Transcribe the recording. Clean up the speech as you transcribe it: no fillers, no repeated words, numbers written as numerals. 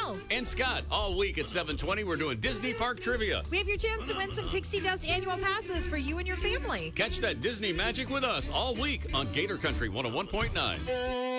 Michelle. And Scott. All week at 7:20, we're doing Disney Park Trivia. We have your chance to win some Pixie Dust annual passes for you and your family. Catch that Disney magic with us all week on Gator Country 101.9.